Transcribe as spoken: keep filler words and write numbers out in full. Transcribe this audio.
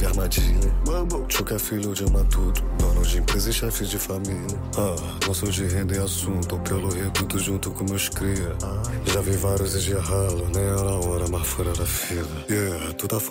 vive armadilha. Tio que é filho de matuto, dono de empresa e chefe de família. Ah, não sou de renda e assunto, tô pelo reduto junto com meus cria. Já vi vários e de ralo, nem era hora, mas fora da fila. Yeah, tu tá